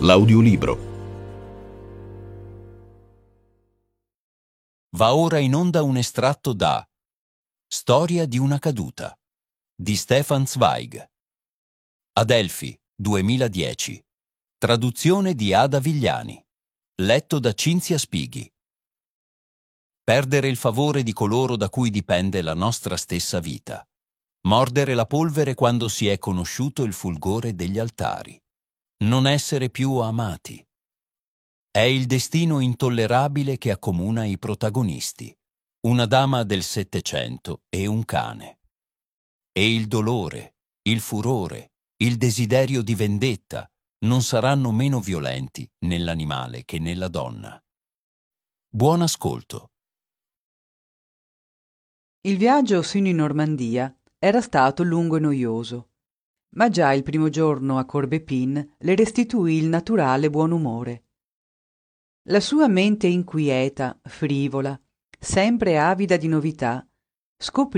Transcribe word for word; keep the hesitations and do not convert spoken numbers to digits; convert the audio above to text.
L'audiolibro. Va ora in onda un estratto da Storia di una caduta di Stefan Zweig. Adelphi, duemiladieci. Traduzione di Ada Vigliani. Letto da Cinzia Spighi. Perdere il favore di coloro da cui dipende la nostra stessa vita. Mordere la polvere quando si è conosciuto il fulgore degli altari. Non essere più amati. È il destino intollerabile che accomuna i protagonisti. Una dama del Settecento e un cane. E il dolore, il furore, il desiderio di vendetta non saranno meno violenti nell'animale che nella donna. Buon ascolto. Il viaggio sino in Normandia era stato lungo e noioso, ma già il primo giorno a Corbepin le restituì il naturale buon umore. La sua mente inquieta, frivola, sempre avida di novità, scoprì